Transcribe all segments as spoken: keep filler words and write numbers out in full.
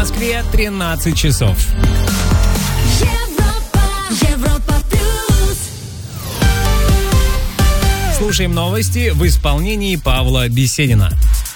Москве тринадцать часов. Европа, Европа плюс. Слушаем новости в исполнении Павла Беседина.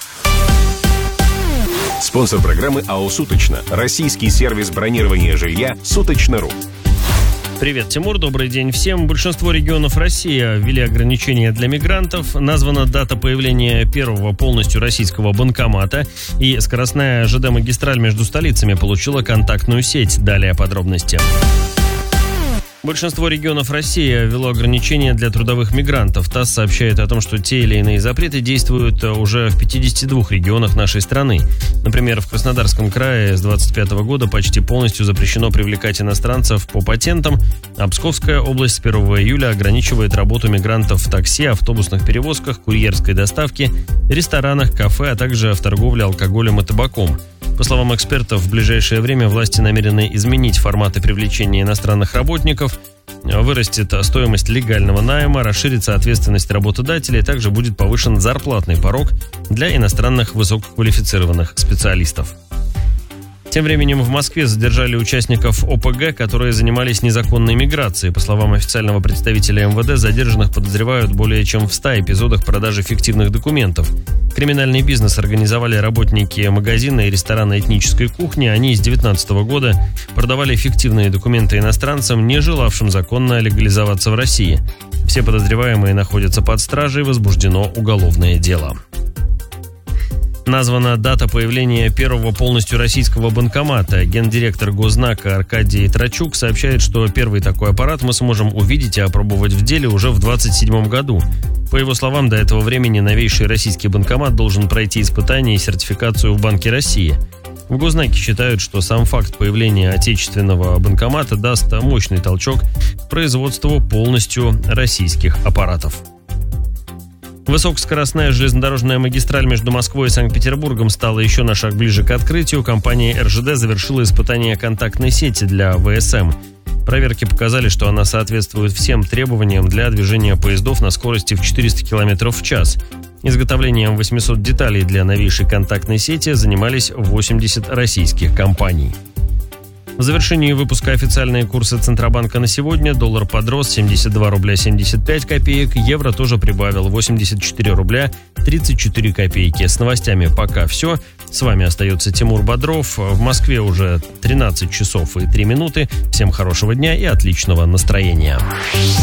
Спонсор программы АО «Суточно». Российский сервис бронирования жилья «Суточно.ру». Привет, Тимур, добрый день всем. Большинство регионов России ввели ограничения для мигрантов. Названа дата появления первого полностью российского банкомата. И скоростная ЖД-магистраль между столицами получила контактную сеть. Далее подробности. Большинство регионов России ввело ограничения для трудовых мигрантов. ТАСС сообщает о том, что те или иные запреты действуют уже в пятидесяти двух регионах нашей страны. Например, в Краснодарском крае с двадцать пятого года почти полностью запрещено привлекать иностранцев по патентам, а Псковская область с первого июля ограничивает работу мигрантов в такси, автобусных перевозках, курьерской доставке, ресторанах, кафе, а также в торговле алкоголем и табаком. По словам экспертов, в ближайшее время власти намерены изменить форматы привлечения иностранных работников, вырастет стоимость легального найма, расширится ответственность работодателей, также будет повышен зарплатный порог для иностранных высококвалифицированных специалистов. Тем временем в Москве задержали участников ОПГ, которые занимались незаконной миграцией. По словам официального представителя МВД, задержанных подозревают более чем в ста эпизодах продажи фиктивных документов. Криминальный бизнес организовали работники магазина и ресторана этнической кухни. Они с две тысячи девятнадцатого года продавали фиктивные документы иностранцам, не желавшим законно легализоваться в России. Все подозреваемые находятся под стражей, возбуждено уголовное дело. Названа дата появления первого полностью российского банкомата. Гендиректор Гознака Аркадий Трачук сообщает, что первый такой аппарат мы сможем увидеть и опробовать в деле уже в двадцать седьмом году. По его словам, до этого времени новейший российский банкомат должен пройти испытание и сертификацию в Банке России. В Гознаке считают, что сам факт появления отечественного банкомата даст мощный толчок к производству полностью российских аппаратов. Высокоскоростная железнодорожная магистраль между Москвой и Санкт-Петербургом стала еще на шаг ближе к открытию. Компания эр жэ дэ завершила испытание контактной сети для вэ эс эм. Проверки показали, что она соответствует всем требованиям для движения поездов на скорости в четыреста километров в час. Изготовлением восьмисот деталей для новейшей контактной сети занимались восемьдесят российских компаний. В завершении выпуска официальные курсы Центробанка на сегодня. Доллар подрос семьдесят два рубля семьдесят пять копеек, евро тоже прибавил восемьдесят четыре рубля тридцать четыре копейки. С новостями пока все. С вами остается Тимур Бодров. В Москве уже тринадцать часов и три минуты. Всем хорошего дня и отличного настроения.